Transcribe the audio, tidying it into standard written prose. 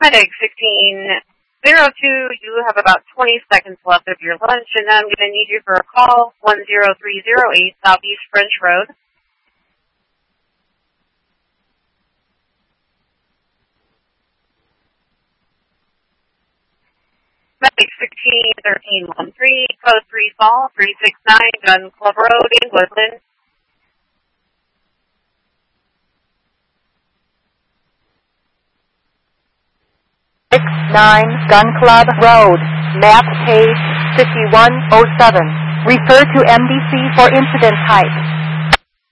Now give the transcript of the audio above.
Medic 1602, you have about 20 seconds left of your lunch, and then I'm going to need you for a call, 10308 Southeast French Road. Medic 161313, code 3 fall, 369 Gun Club Road in Woodland. Gun Club Road, map page 5107. Refer to MDC for incident type.